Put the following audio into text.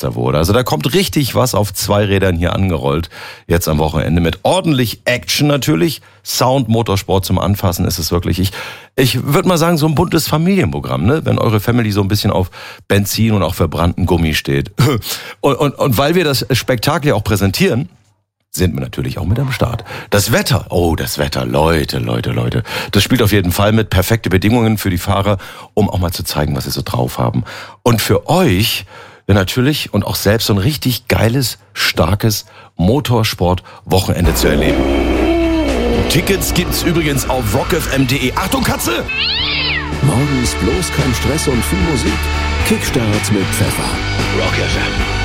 wurde. Also da kommt richtig was auf 2 Rädern hier angerollt. Jetzt am Wochenende mit ordentlich Action natürlich. Sound, Motorsport zum Anfassen ist es wirklich. Ich würde mal sagen, so ein buntes Familienprogramm, ne? Wenn eure Family so ein bisschen auf Benzin und auch verbrannten Gummi steht. Und weil wir das Spektakel ja auch präsentieren, sind wir natürlich auch mit am Start. Das Wetter, Leute. Das spielt auf jeden Fall mit. Perfekte Bedingungen für die Fahrer, um auch mal zu zeigen, was sie so drauf haben. Und für euch natürlich und auch selbst so ein richtig geiles, starkes Motorsport-Wochenende zu erleben. Tickets gibt's übrigens auf rockfm.de. Achtung, Katze! Morgens bloß kein Stress und viel Musik. Kickstart mit Pfeffer. Rock FM.